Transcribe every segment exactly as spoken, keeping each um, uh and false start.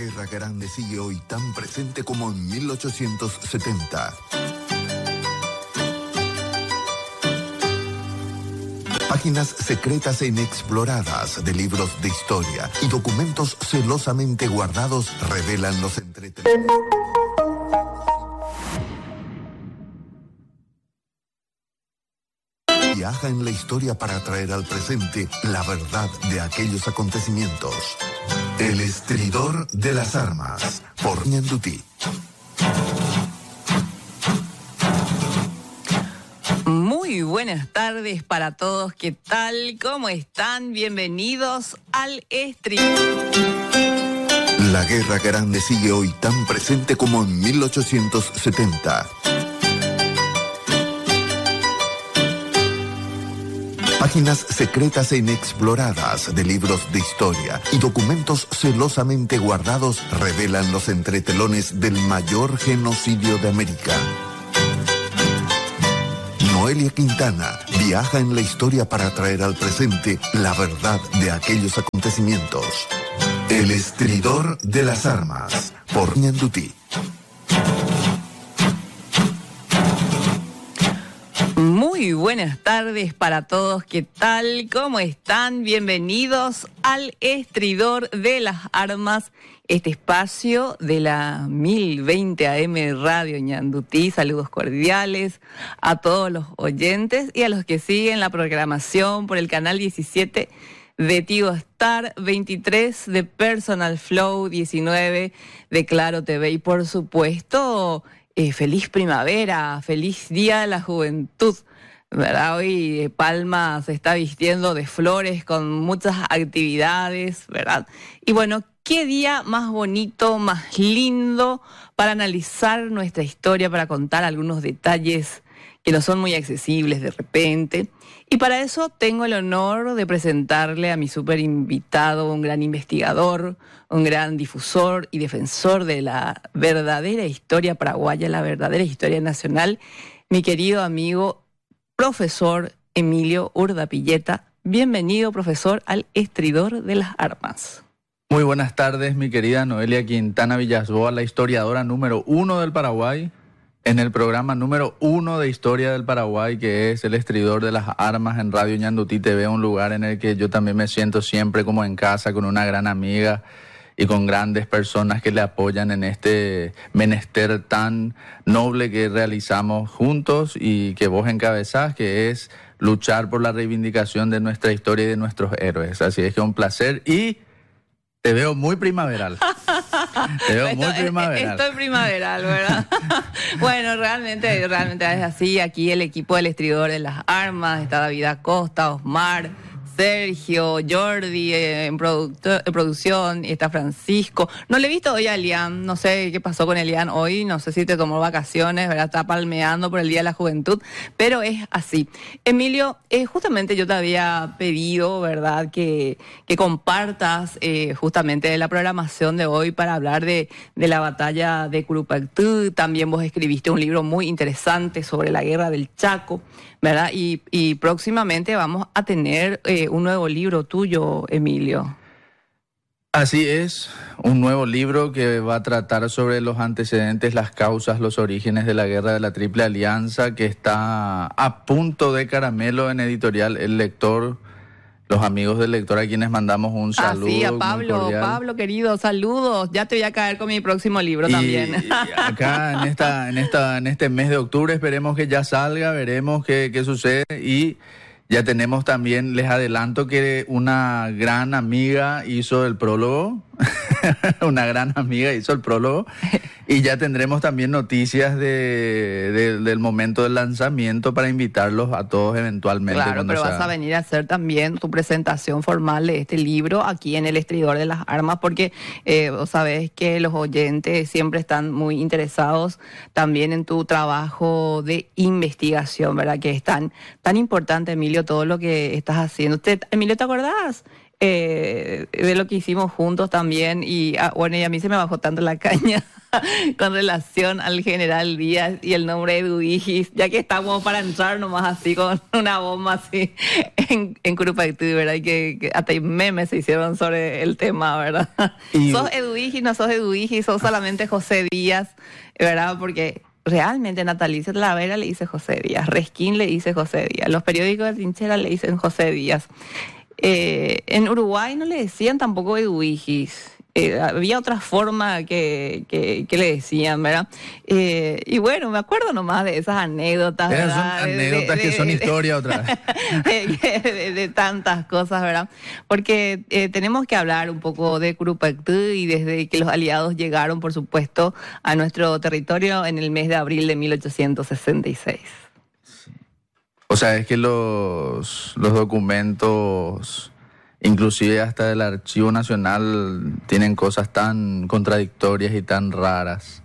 Guerra Grande sigue hoy tan presente como en mil ochocientos setenta. Páginas secretas e inexploradas de libros de historia y documentos celosamente guardados revelan los entretenimientos. Viaja en la historia para traer al presente la verdad de aquellos acontecimientos. El estridor de las armas, por Ñandutí. Muy buenas tardes para todos. ¿Qué tal? ¿Cómo están? Bienvenidos al estridor. La Guerra Grande sigue hoy tan presente como en mil ochocientos setenta. Páginas secretas e inexploradas de libros de historia y documentos celosamente guardados revelan los entretelones del mayor genocidio de América. Noelia Quintana viaja en la historia para traer al presente la verdad de aquellos acontecimientos. El estridor de las armas, por Ñandutí. Muy buenas tardes para todos. ¿Qué tal? ¿Cómo están? Bienvenidos al estridor de las armas, este espacio de la mil veinte A M Radio Ñandutí. Saludos cordiales a todos los oyentes y a los que siguen la programación por el canal diecisiete de Tigo Star, veintitrés de Personal Flow, diecinueve de Claro T V y por supuesto eh, feliz primavera, feliz Día de la Juventud, ¿verdad? Hoy Palma se está vistiendo de flores con muchas actividades, ¿verdad? Y bueno, qué día más bonito, más lindo para analizar nuestra historia, para contar algunos detalles que no son muy accesibles de repente. Y para eso tengo el honor de presentarle a mi súper invitado, un gran investigador, un gran difusor y defensor de la verdadera historia paraguaya, la verdadera historia nacional, mi querido amigo profesor Emilio Urdapilleta. Bienvenido, profesor, al estridor de las armas. Muy buenas tardes, mi querida Noelia Quintana Villasboa, la historiadora número uno del Paraguay, en el programa número uno de Historia del Paraguay, que es El Estridor de las Armas en Radio Ñandutí T V, un lugar en el que yo también me siento siempre como en casa, con una gran amiga y con grandes personas que le apoyan en este menester tan noble que realizamos juntos y que vos encabezás, que es luchar por la reivindicación de nuestra historia y de nuestros héroes. Así es que un placer y te veo muy primaveral. Te veo muy primaveral. Estoy primaveral, ¿verdad? Bueno, realmente, realmente es así. Aquí el equipo del estridor de las armas, está David Acosta, Osmar, Sergio, Jordi eh, en, producto, en producción, está Francisco. No le he visto hoy a Elian, no sé qué pasó con Elian hoy, no sé si te tomó vacaciones, ¿verdad? Está palmeando por el Día de la Juventud, pero es así. Emilio, eh, justamente yo te había pedido, ¿verdad?, que, que compartas eh, justamente la programación de hoy para hablar de, de la batalla de Curupaytú. También vos escribiste un libro muy interesante sobre la guerra del Chaco, ¿verdad? Y, y próximamente vamos a tener eh, un nuevo libro tuyo, Emilio. Así es, un nuevo libro que va a tratar sobre los antecedentes, las causas, los orígenes de la guerra de la Triple Alianza, que está a punto de caramelo en editorial El Lector. Los amigos del Lector, a quienes mandamos un saludo. Ah, sí, a Pablo, Pablo querido, saludos. Ya te voy a caer con mi próximo libro y, también. Y acá en esta, en esta, en este mes de octubre esperemos que ya salga, veremos qué, qué sucede. Y ya tenemos también, les adelanto que una gran amiga hizo el prólogo. Una gran amiga hizo el prólogo. Y ya tendremos también noticias de, de, del momento del lanzamiento para invitarlos a todos eventualmente. Claro, pero vas a venir a hacer también tu presentación formal de este libro aquí en El Estridor de las Armas, porque eh, vos sabés que los oyentes siempre están muy interesados también en tu trabajo de investigación, ¿verdad? Que es tan, tan importante, Emilio, todo lo que estás haciendo. ¿Te, Emilio, ¿te acordás? Eh, de lo que hicimos juntos también y ah, bueno, y a mí se me bajó tanto la caña con relación al general Díaz y el nombre de Eduvigis, ya que estamos para entrar nomás así con una bomba así en, en Curupaytú, ¿verdad? Y que, que hasta memes se hicieron sobre el tema, ¿verdad? Y... ¿Sos Eduvigis, no sos Eduvigis, sos solamente José Díaz, ¿verdad? Porque realmente Natalicia Talavera le dice José Díaz, Resquín le dice José Díaz, los periódicos de Trinchera le dicen José Díaz. Eh, en Uruguay no le decían tampoco Eduvigis. Eh, había otra forma que, que, que le decían, ¿verdad? Eh, y bueno, me acuerdo nomás de esas anécdotas, Esas ¿verdad? son anécdotas de, de, que son de, historia otra vez. De, de, de tantas cosas, ¿verdad? Porque eh, tenemos que hablar un poco de Curupaytú y desde que los aliados llegaron, por supuesto, a nuestro territorio en el mes de abril de mil ochocientos sesenta y seis. O sea, es que los, los documentos, inclusive hasta del Archivo Nacional, tienen cosas tan contradictorias y tan raras.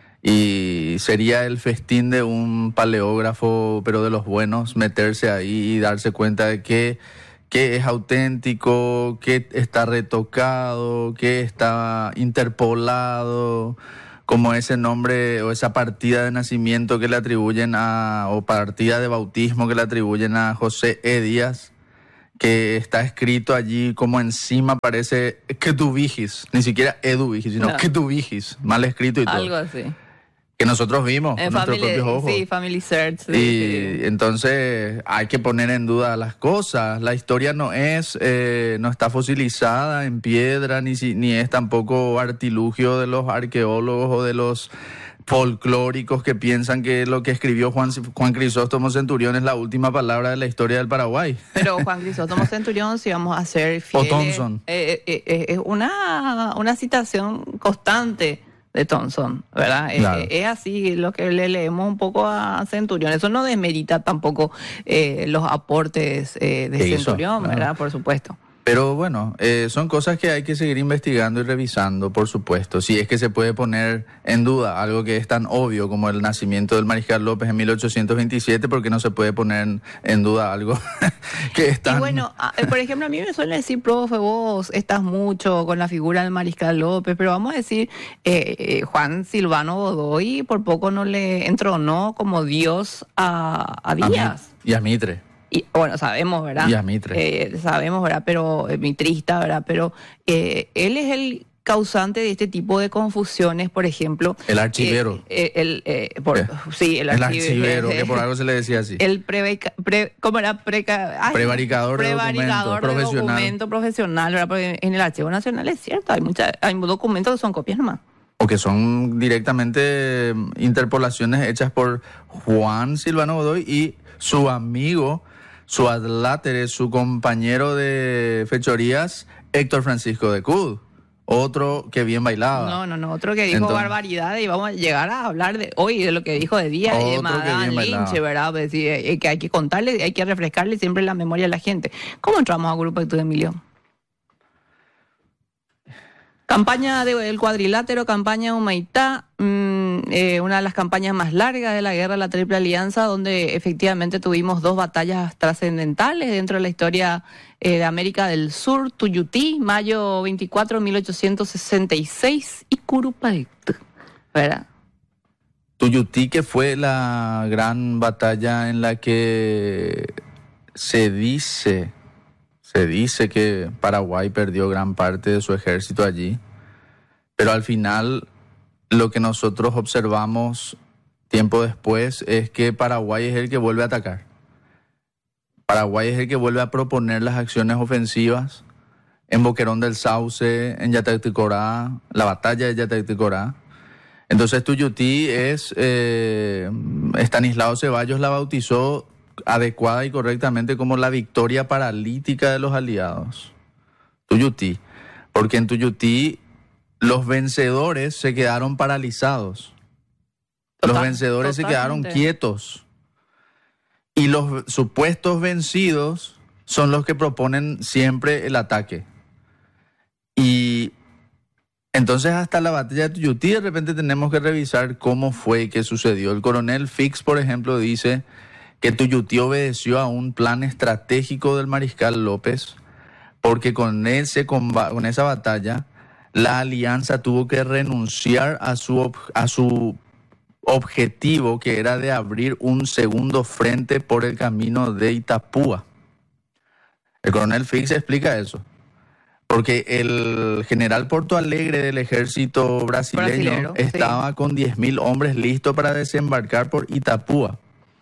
Y sería el festín de un paleógrafo, pero de los buenos, meterse ahí y darse cuenta de que, que es auténtico, que está retocado, que está interpolado, como ese nombre o esa partida de nacimiento que le atribuyen a, o partida de bautismo que le atribuyen a José E. Díaz, que está escrito allí como encima parece Eduvigis, ni siquiera Eduvigis, sino no. Eduvigis, mal escrito y todo. Algo así. Que nosotros vimos en con nuestros family, propios ojos. Sí, Family Search. Sí, y sí. Entonces hay que poner en duda las cosas. La historia no es, eh, no está fosilizada en piedra, ni, ni es tampoco artilugio de los arqueólogos o de los folclóricos que piensan que lo que escribió Juan, Juan Crisóstomo Centurión es la última palabra de la historia del Paraguay. Pero Juan Crisóstomo Centurión, si vamos a ser fieles, o Thomson. Eh, eh, eh, es una, una citación constante de Thomson, ¿verdad? Claro. Eh, es así lo que le leemos un poco a Centurión. Eso no desmerita tampoco eh, los aportes eh, de Centurión, ¿verdad? Claro. Por supuesto. Pero bueno, eh, son cosas que hay que seguir investigando y revisando, por supuesto. Si es que se puede poner en duda algo que es tan obvio como el nacimiento del Mariscal López en mil ochocientos veintisiete, porque no se puede poner en duda algo que es tan... Y bueno, por ejemplo, a mí me suele decir, profe, vos estás mucho con la figura del Mariscal López, pero vamos a decir, eh, eh, Juan Silvano Godoy por poco no le entronó como Dios a, a Díaz. A y a Mitre. Y, bueno, sabemos, ¿verdad? Y a Mitre. Eh, sabemos, ¿verdad? Pero, eh, mitrista, ¿verdad? Pero eh, él es el causante de este tipo de confusiones, por ejemplo. El archivero. Eh, el, eh, por, eh, sí, el, el archive, archivero, eh, que por algo se le decía así. El prebeca, pre, ¿cómo era? Preca, ay, prevaricador, prevaricador de, de documento profesional. profesional, ¿verdad? Porque en el Archivo Nacional es cierto, hay, mucha, hay documentos que son copias nomás. O que son directamente interpolaciones hechas por Juan Silvano Godoy y su amigo, su adlátere, su compañero de fechorías, Héctor Francisco de Cud, otro que bien bailaba. No, no, no, otro que dijo Entonces, barbaridades, y vamos a llegar a hablar de hoy de lo que dijo de Díaz y de Madame Lynch, ¿verdad? Pues, sí, eh, que hay que contarle, hay que refrescarle siempre la memoria a la gente. ¿Cómo entramos a Curupaytú, Emilio? Campaña del cuadrilátero, campaña Humaitá, mmm, eh, una de las campañas más largas de la guerra de la Triple Alianza, donde efectivamente tuvimos dos batallas trascendentales dentro de la historia eh, de América del Sur, Tuyutí, mayo veinticuatro de mil ochocientos sesenta y seis, y Curupaytú, ¿verdad? Tuyutí, que fue la gran batalla en la que se dice... Se dice que Paraguay perdió gran parte de su ejército allí, pero al final lo que nosotros observamos tiempo después es que Paraguay es el que vuelve a atacar. Paraguay es el que vuelve a proponer las acciones ofensivas en Boquerón del Sauce, en Yatacticorá, la batalla de Yatacticorá. Entonces Tuyutí es, eh, Estanislao Ceballos la bautizó adecuada y correctamente como la victoria paralítica de los aliados. Tuyutí. Porque en Tuyutí los vencedores se quedaron paralizados. Total, los vencedores totalmente. se quedaron quietos. Y los supuestos vencidos son los que proponen siempre el ataque. Y entonces hasta la batalla de Tuyutí de repente tenemos que revisar cómo fue que sucedió. El coronel Fix, por ejemplo, dice que Tuyutí obedeció a un plan estratégico del Mariscal López, porque con, ese, con esa batalla la alianza tuvo que renunciar a su, ob- a su objetivo, que era de abrir un segundo frente por el camino de Itapúa. El coronel Fix explica eso, porque el general Portoalegre del ejército brasileño Brasilero, estaba sí. con diez mil hombres listos para desembarcar por Itapúa.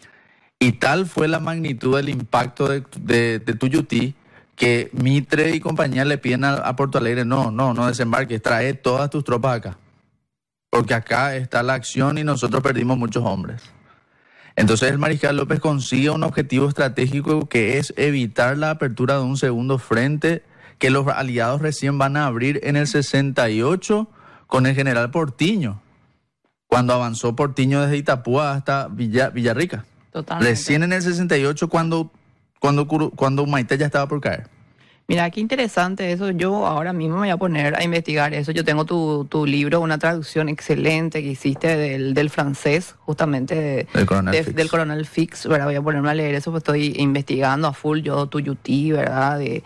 Y tal fue la magnitud del impacto de, de, de Tuyutí, que Mitre y compañía le piden a, a Portoalegre, no, no, no desembarques, trae todas tus tropas acá. Porque acá está la acción y nosotros perdimos muchos hombres. Entonces el mariscal López consigue un objetivo estratégico, que es evitar la apertura de un segundo frente que los aliados recién van a abrir en el sesenta y ocho con el general Portiño, cuando avanzó Portiño desde Itapúa hasta Villa, Villarrica. Totalmente. Recién en el sesenta y ocho cuando, cuando, cuando Humaitá ya estaba por caer. Mira, qué interesante eso. Yo ahora mismo me voy a poner a investigar eso. Yo tengo tu, tu libro, una traducción excelente que hiciste del, del francés, justamente de, Del coronel de- Fix. del coronel Fix, ¿verdad? Voy a ponerme a leer eso, pues estoy investigando a full yo Tuyutí, ¿verdad? De,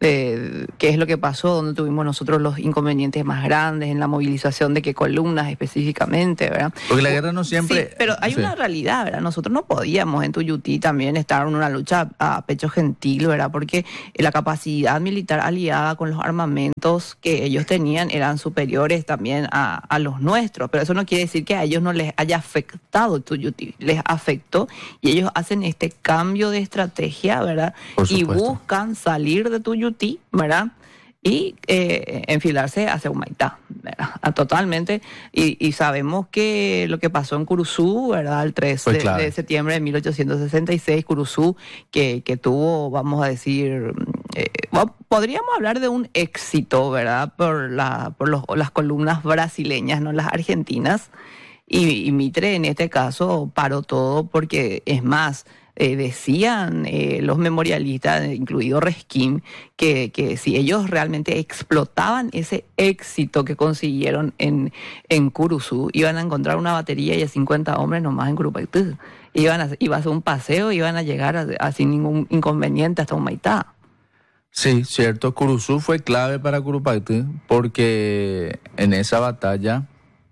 de qué es lo que pasó, dónde tuvimos nosotros los inconvenientes más grandes, en la movilización de qué columnas específicamente, ¿verdad? Porque la guerra no siempre... Sí, pero hay sí. una realidad, ¿verdad? Nosotros no podíamos en Tuyutí también estar en una lucha a, a pecho gentil, ¿verdad? Porque la capacidad militar aliada con los armamentos que ellos tenían eran superiores también a, a los nuestros, pero eso no quiere decir que a ellos no les haya afectado Tuyutí, les afectó y ellos hacen este cambio de estrategia, ¿verdad? Por Y supuesto. buscan salir de Tuyutí, ¿verdad? Y eh, enfilarse hacia Humaitá, ¿verdad? Ah, totalmente. Y, y sabemos que lo que pasó en Curuzú, ¿verdad? El tres Fue de, clave. de septiembre de mil ochocientos sesenta y seis, Curuzú, que, que tuvo, vamos a decir, eh, bueno, podríamos hablar de un éxito, ¿verdad? Por, la, por los, las columnas brasileñas, no las argentinas. Y, y Mitre en este caso paró todo porque, es más, eh, decían eh, los memorialistas, incluido Resquín, que, que si ellos realmente explotaban ese éxito que consiguieron en, en Curuzú, iban a encontrar una batería y a cincuenta hombres nomás en Curupaytú. Iban a, iba a hacer un paseo, iban a llegar a, a sin ningún inconveniente hasta Humaitá. Sí, cierto. Curuzú fue clave para Curupaytú, porque en esa batalla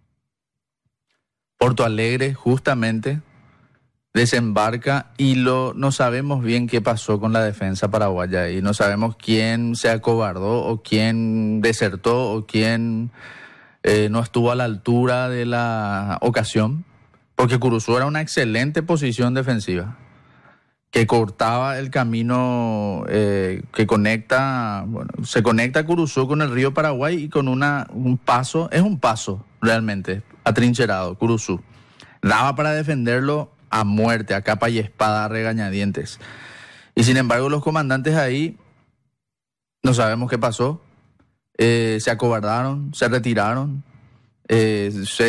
Portoalegre justamente desembarca y lo, no sabemos bien qué pasó con la defensa paraguaya y no sabemos quién se acobardó o quién desertó o quién eh, no estuvo a la altura de la ocasión, porque Curuzú era una excelente posición defensiva que cortaba el camino eh, que conecta, bueno, se conecta Curuzú con el río Paraguay y con una, un paso, es un paso realmente atrincherado, Curuzú. Daba para defenderlo a muerte, a capa y espada, a regañadientes. Y sin embargo los comandantes ahí, no sabemos qué pasó, eh, se acobardaron, se retiraron, eh, se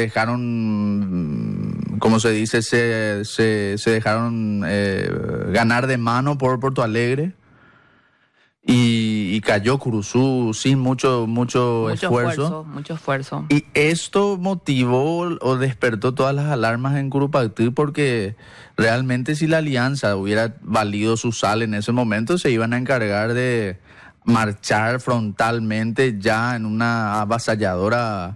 dejaron, como se dice, se, se, se dejaron eh, ganar de mano por Portoalegre. Y, y cayó Curuzú sin mucho, mucho, Mucho esfuerzo. esfuerzo, mucho esfuerzo. Y esto motivó o despertó todas las alarmas en Curupaytú, porque realmente si la alianza hubiera valido su sal en ese momento, se iban a encargar de marchar frontalmente ya en una avasalladora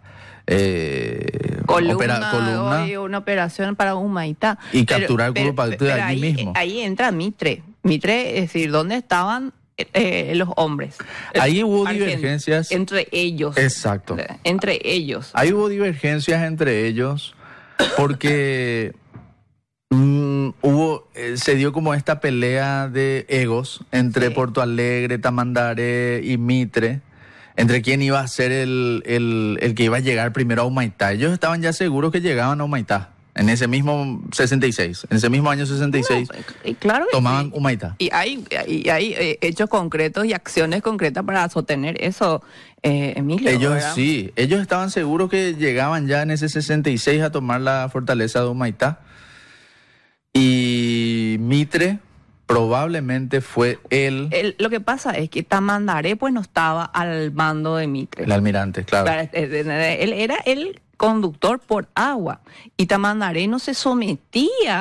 eh, Columna, opera- columna hoy una operación para Humaitá. y capturar Curupaytú de allí ahí, mismo. Ahí entra Mitre. Mitre, es decir, ¿dónde estaban eh, los hombres? Ahí hubo Argent- divergencias. Entre ellos. Exacto. Entre ellos. Ahí hubo divergencias entre ellos porque mm, hubo, eh, se dio como esta pelea de egos entre Sí. Portoalegre, Tamandaré y Mitre, entre quién iba a ser el, el, el que iba a llegar primero a Humaitá. Ellos estaban ya seguros que llegaban a Humaitá en ese mismo sesenta y seis, en ese mismo año sesenta y seis, No, y claro que tomaban sí. Humaitá. Y hay, y hay eh, hechos concretos y acciones concretas para sostener eso, eh, Emilio. Ellos ¿verdad? sí, ellos estaban seguros que llegaban ya en ese sesenta y seis a tomar la fortaleza de Humaitá. Y Mitre probablemente fue él, El- lo que pasa es que Tamandaré pues no estaba al mando de Mitre. el almirante, claro. Claro, eh, eh, Él era el conductor por agua y Tamandaré no se sometía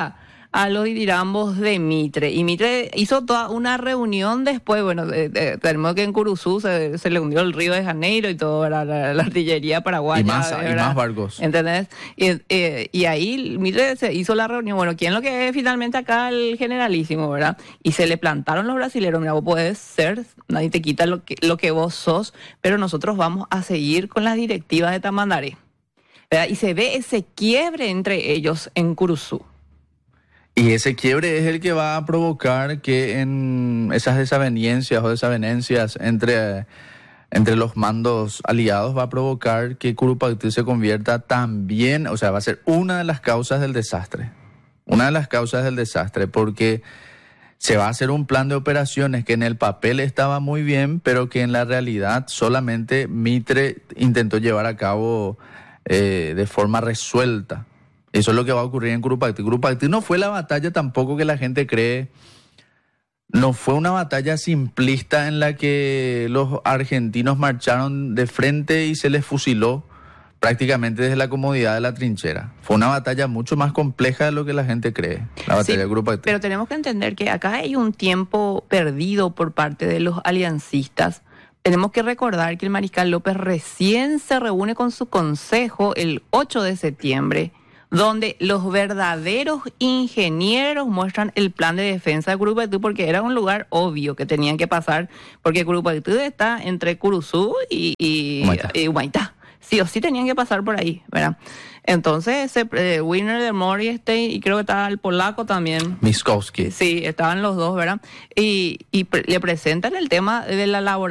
a los ditirambos de Mitre. Y Mitre hizo toda una reunión después, bueno, de, de, tenemos que en Curuzú se, se le hundió el Río de Janeiro y todo, ¿verdad? La, la artillería paraguaya. Y más, y más barcos. ¿Entendés? Y, eh, y ahí Mitre se hizo la reunión. Bueno, ¿quién es lo que es finalmente acá el generalísimo, verdad? Y se le plantaron los brasileros. Mira, vos podés ser, nadie te quita lo que, lo que vos sos, pero nosotros vamos a seguir con las directivas de Tamandaré, ¿verdad? Y se ve ese quiebre entre ellos en Curuzú. Y ese quiebre es el que va a provocar que en esas desavenencias o desavenencias entre, entre los mandos aliados va a provocar que Curupaytí se convierta también, o sea, va a ser una de las causas del desastre. Una de las causas del desastre, porque se va a hacer un plan de operaciones que en el papel estaba muy bien, pero que en la realidad solamente Mitre intentó llevar a cabo eh, de forma resuelta. Eso es lo que va a ocurrir en Curupaytí. Curupaytí no fue la batalla tampoco que la gente cree. No fue una batalla simplista en la que los argentinos marcharon de frente y se les fusiló prácticamente desde la comodidad de la trinchera. Fue una batalla mucho más compleja de lo que la gente cree, la batalla sí, de Curupaytí. Pero tenemos que entender que acá hay un tiempo perdido por parte de los aliancistas. Tenemos que recordar que el mariscal López recién se reúne con su consejo el ocho de septiembre, donde los verdaderos ingenieros muestran el plan de defensa de Curupaytí, porque era un lugar obvio que tenían que pasar, porque Curupaytí está entre Curuzú y, y, Humaitá. y Humaitá. Sí o sí tenían que pasar por ahí, ¿verdad? Entonces, ese eh, Winner de Moristein, y creo que estaba el polaco también. Miskowski. Sí, estaban los dos, ¿verdad? Y, y pre- le presentan el tema de la elaboración